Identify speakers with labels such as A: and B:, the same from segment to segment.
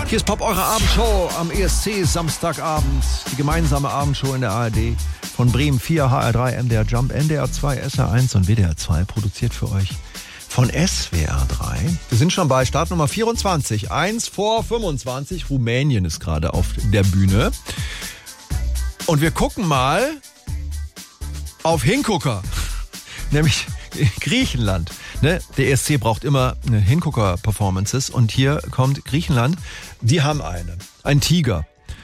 A: Hier ist Pop, eure Abendshow am ESC Samstagabend. Die gemeinsame Abendshow in der ARD von Bremen 4, HR3, MDR Jump, NDR 2, SR1 und WDR 2. Produziert für euch von SWR 3. Wir sind schon bei Startnummer 24. 1 vor 25. Rumänien ist gerade auf der Bühne. Und wir gucken mal auf Hingucker. Nämlich Griechenland. Ne? Der ESC braucht immer Hingucker-Performances. Und hier kommt Griechenland. Die haben ein Tiger.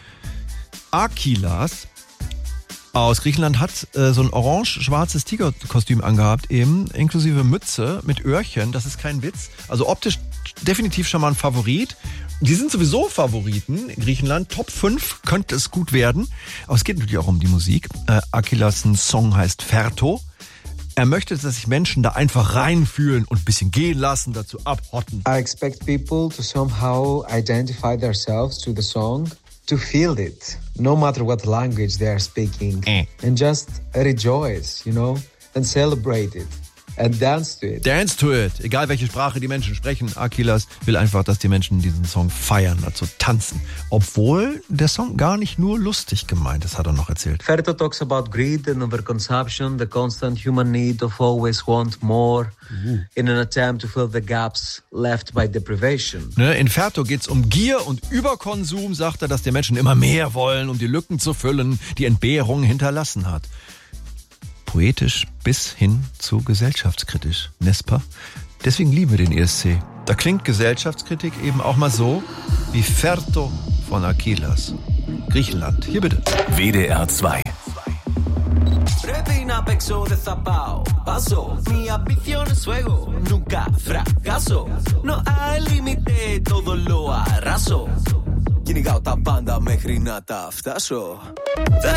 A: Akilas aus Griechenland hat so ein orange-schwarzes Tigerkostüm angehabt, eben inklusive Mütze mit Öhrchen. Das ist kein Witz. Also optisch definitiv schon mal ein Favorit. Die sind sowieso Favoriten in Griechenland. Top 5 könnte es gut werden. Aber es geht natürlich auch um die Musik. Akilas' Song heißt Ferto. Er möchte, dass sich Menschen da einfach reinfühlen und ein bisschen gehen lassen, dazu abhotten.
B: I expect people to somehow identify themselves to the song, to feel it, no matter what language they are speaking, and just rejoice, and celebrate it. And dance to it.
A: Dance to it. Egal welche Sprache die Menschen sprechen, Akilas will einfach, dass die Menschen diesen Song feiern, dazu tanzen. Obwohl der Song gar nicht nur lustig gemeint ist, hat er noch erzählt.
B: Ferto talks about greed and overconsumption, the constant human need of always want more, in an attempt to fill the gaps left by deprivation.
A: In Ferto geht's um Gier und Überkonsum, sagt er, dass die Menschen immer mehr wollen, um die Lücken zu füllen, die Entbehrung hinterlassen hat. Poetisch bis hin zu gesellschaftskritisch, n'est-ce pas? Deswegen lieben wir den ESC. Da klingt Gesellschaftskritik eben auch mal so wie Ferto von Akilas. Griechenland, hier bitte.
C: WDR 2.
D: Πρέπει να παίξω, δεν θα πάω. Paso, mi ambición es fuego, nunca fracaso. No hay límite, todo lo arraso. Κυνηγάω τα πάντα μέχρι να τα φτάσω.